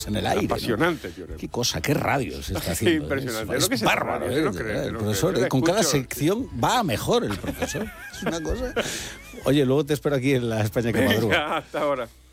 en el aire. Apasionante, ¿no? Llorens. Qué cosa, qué radio se está haciendo. Impresionante. Es Lo que se bárbaro. radio, no creo, El no profesor, creo. Yo con cada escucho. sección va a mejor el profesor. Es una cosa. Oye, luego te espero aquí en la España que madruga. Venga, hasta ahora.